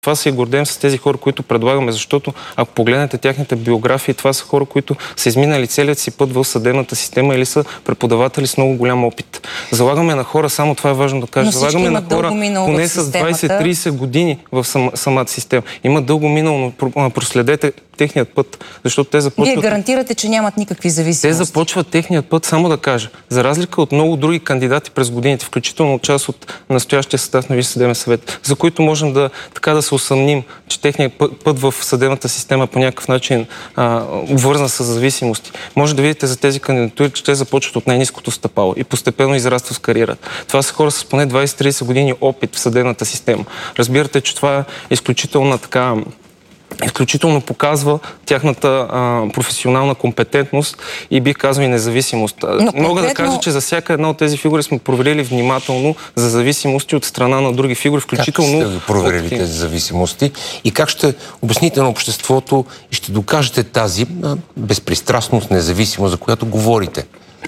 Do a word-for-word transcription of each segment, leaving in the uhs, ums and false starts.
Това се гордеем с тези хора, които предлагаме, защото ако погледнете тяхните биографии, това са хора, които са изминали целият си път в съдебната система или са преподаватели с много голям опит. Залагаме на хора, само това е важно да кажа, залагаме на хора поне с двайсет-трийсет години в сам, самата система. Има дълго минало, но проследете техният път, защото те започват... Вие гарантирате, че нямат никакви зависимости. Те започват техният път, само да кажа. За разлика от много други кандидати през годините, включително част от настоящия състав на Висшия съдебен съвет, за които можем да така да се усъмним, че техният път, път в съдебната система по някакъв начин а, обвързан с зависимости. Може да видите за тези кандидатури, че те започват от най-ниското стъпало и постепенно израстват в кариерата. Това са хора с поне двайсет-трийсет години опит в съдебната система. Разбирате, че това е изключително така... изключително показва тяхната а, професионална компетентност и бих казал и независимост. Но Мога конкретно... да кажа, че за всяка една от тези фигури сме проверили внимателно за зависимости от страна на други фигури, включително... Как сте проверили тези зависимости и как ще обясните на обществото и ще докажете тази а, безпристрастност, независимост, за която говорите?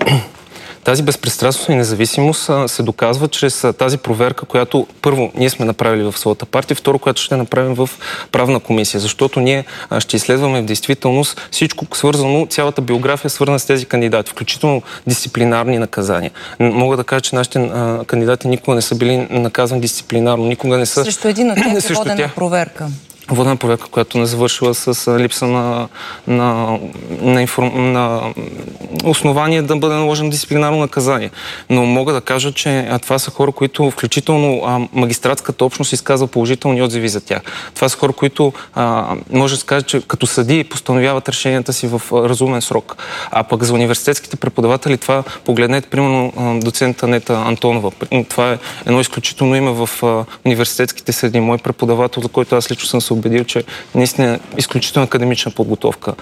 Тази безпристрастност и независимост а, се доказва чрез а, тази проверка, която първо ние сме направили в своята партия, второ, която ще направим в правна комисия, защото ние а, ще изследваме в действителност всичко свързано, цялата биография свързана с тези кандидати, включително дисциплинарни наказания. Мога да кажа, че нашите а, кандидати никога не са били наказани дисциплинарно, никога не са... Срещу един от тях е водена проверка. Водена проверка, която не завършила с липса на, на, на, информ... на основание да бъде наложено дисциплинарно наказание. Но мога да кажа, че това са хора, които включително а, магистратската общност изказва положителни отзиви за тях. Това са хора, които а, може да се каже, че като съдии постановяват решенията си в разумен срок. А пък за университетските преподаватели това погледнете, примерно доцент Анета Антонова. Това е едно изключително име в а, университетските среди. Мой преподавател, за който аз лично съм се убедил, че наистина изключително академична подготовка.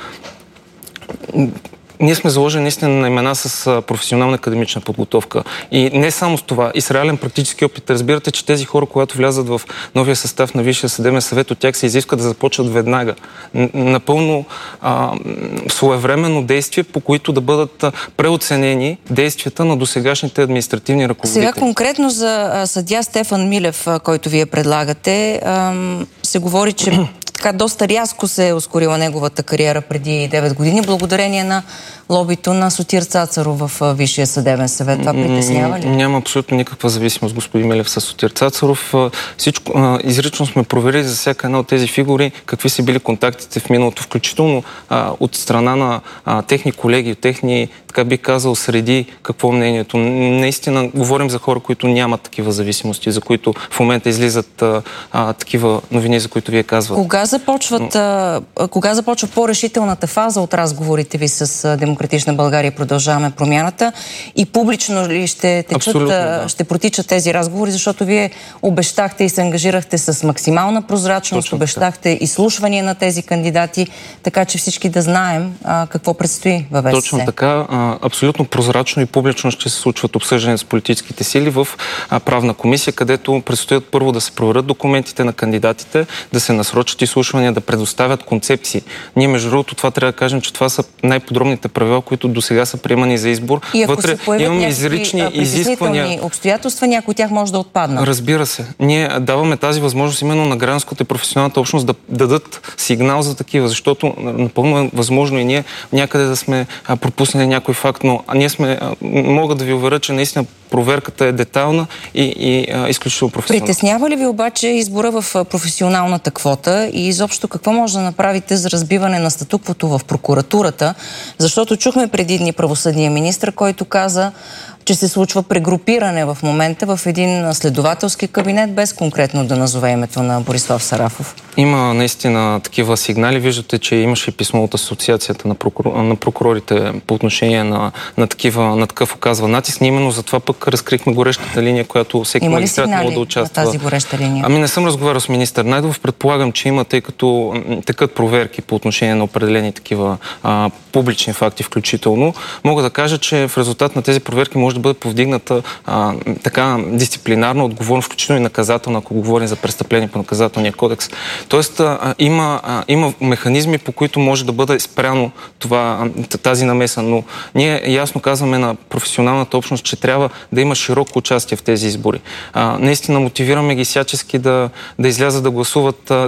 Ние сме заложени наистина на имена с професионална академична подготовка. И не само с това, и с реален практически опит. Разбирате, че тези хора, когато влязат в новия състав на Висшия съдебен съвет, от тях се изиска да започват веднага. Напълно а, своевременно действие, по които да бъдат преоценени действията на досегашните административни ръководители. Сега конкретно за съдия Стефан Милев, който вие предлагате, се говори, че така доста рязко се е ускорила неговата кариера преди девет години, благодарение на лобито на Сотир Цацаров в Висшия съдебен съвет. Това притеснява ли? Няма абсолютно никаква зависимост, господин Милев, с Сотир Цацаров. Всичко, изрично сме проверили за всяка една от тези фигури какви са били контактите в миналото, включително а, от страна на а, техни колеги, от техни, така би казал, среди какво мнението. Наистина говорим за хора, които нямат такива зависимости, за които в момента излизат а, а, такива новини, за които вие казвате. Кога започват, а, кога започва по-решителната фаза от разговорите ви с Демократична България, продължаваме промяната и публично ли ще течат, да. ще протичат тези разговори, защото вие обещахте и се ангажирахте с максимална прозрачност, Точно обещахте така. изслушвания на тези кандидати, така че всички да знаем а, какво предстои във ВСС. Точно така. А, абсолютно прозрачно и публично ще се случват обсъждания с политическите сили в а, правна комисия, където предстоят първо да се проверят документите на кандидатите, да се насрочат изслушвания, да предоставят концепции. Ние, между другото, това трябва да кажем, че това са най-подробните правила, които до сега са приемани за избор. И ако Вътре се появят имаме изрични изисквания. Обстоятелства, някои от тях може да отпаднат. Разбира се. Ние даваме тази възможност именно на гражданската и професионалната общност да дадат сигнал за такива, защото напълно е възможно и ние някъде да сме пропуснали някой факт, но ние сме, мога да ви уверя, че наистина проверката е детайлна и, и а, изключително професионална. Притеснява ли ви обаче избора в професионалната квота и изобщо какво може да направите за разбиване на статуквото в прокуратурата? Защото чухме преди дни правосъдния министър, който каза, че се случва прегрупиране в момента в един следователски кабинет, без конкретно да назове името на Борислав Сарафов. Има наистина такива сигнали. Виждате, че имаше писмо от Асоциацията на, прокур... на прокурорите по отношение на, на, такива, на такъв оказва натиск. Ние именно затова пък разкрихме горещата линия, която всеки магистрат може да участва. На тази гореща линия? Ами не съм разговарял с министър Найденов. Предполагам, че има, тъй като текат проверки по отношение на определени такива а, публични факти включително. Мога да кажа, че в резултат на тези проверки може да бъде повдигната а, така дисциплинарна отговорност, включително и наказателна, ако говорим за престъпление по наказателния кодекс. Тоест а, има, а, има механизми, по които може да бъде спряно това, тази намеса, но ние ясно казваме на професионалната общност, че трябва да има широко участие в тези избори. А, наистина мотивираме ги всячески да, да излязат да гласуват. А,